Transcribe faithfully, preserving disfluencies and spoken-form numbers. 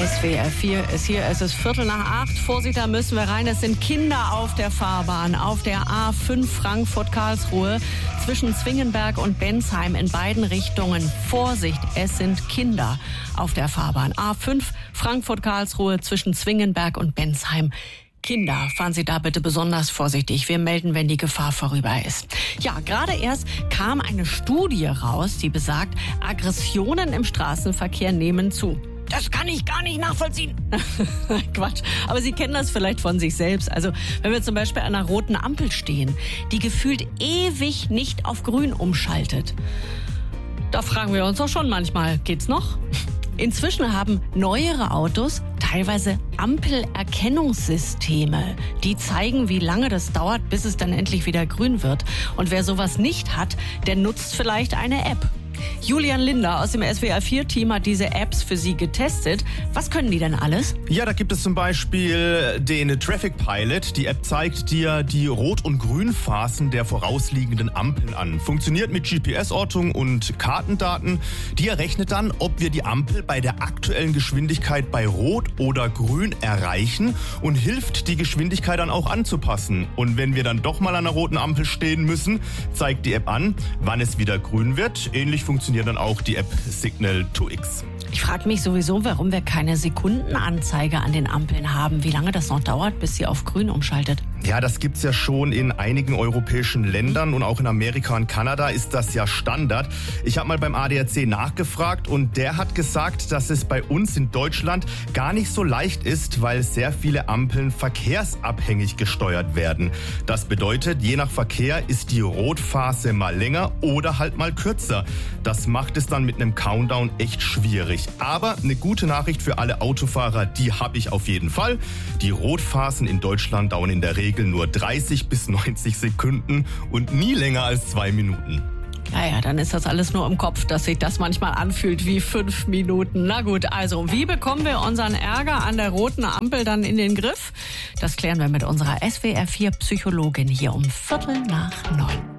S W R vier ist hier, es ist Viertel nach acht. Vorsicht, da müssen wir rein. Es sind Kinder auf der Fahrbahn, auf der A fünf Frankfurt-Karlsruhe zwischen Zwingenberg und Bensheim in beiden Richtungen. Vorsicht, es sind Kinder auf der Fahrbahn. A fünf Frankfurt-Karlsruhe zwischen Zwingenberg und Bensheim. Kinder, fahren Sie da bitte besonders vorsichtig. Wir melden, wenn die Gefahr vorüber ist. Ja, gerade erst kam eine Studie raus, die besagt, Aggressionen im Straßenverkehr nehmen zu. Das kann ich gar nicht nachvollziehen. Quatsch. Aber Sie kennen das vielleicht von sich selbst. Also, wenn wir zum Beispiel an einer roten Ampel stehen, die gefühlt ewig nicht auf grün umschaltet. Da fragen wir uns doch schon manchmal, geht's noch? Inzwischen haben neuere Autos teilweise Ampelerkennungssysteme. Die zeigen, wie lange das dauert, bis es dann endlich wieder grün wird. Und wer sowas nicht hat, der nutzt vielleicht eine App. Julian Linder aus dem S W R vier Team hat diese Apps für Sie getestet. Was können die denn alles? Ja, da gibt es zum Beispiel den Traffic Pilot. Die App zeigt dir die Rot- und Grünphasen der vorausliegenden Ampeln an. Funktioniert mit G P S-Ortung und Kartendaten. Die errechnet dann, ob wir die Ampel bei der aktuellen Geschwindigkeit bei Rot oder Grün erreichen und hilft, die Geschwindigkeit dann auch anzupassen. Und wenn wir dann doch mal an einer roten Ampel stehen müssen, zeigt die App an, wann es wieder grün wird. Ähnlich funktioniert dann auch die App Signal to X. Ich frage mich sowieso, warum wir keine Sekundenanzeige an den Ampeln haben. Wie lange das noch dauert, bis sie auf grün umschaltet. Ja, das gibt's ja schon in einigen europäischen Ländern und auch in Amerika und Kanada ist das ja Standard. Ich habe mal beim A D A C nachgefragt und der hat gesagt, dass es bei uns in Deutschland gar nicht so leicht ist, weil sehr viele Ampeln verkehrsabhängig gesteuert werden. Das bedeutet, je nach Verkehr ist die Rotphase mal länger oder halt mal kürzer. Das macht es dann mit einem Countdown echt schwierig. Aber eine gute Nachricht für alle Autofahrer, die habe ich auf jeden Fall. Die Rotphasen in Deutschland dauern in der Regel nur dreißig bis neunzig Sekunden und nie länger als zwei Minuten. Naja, dann ist das alles nur im Kopf, dass sich das manchmal anfühlt wie fünf Minuten. Na gut, also wie bekommen wir unseren Ärger an der roten Ampel dann in den Griff? Das klären wir mit unserer S W R vier Psychologin hier um Viertel nach neun.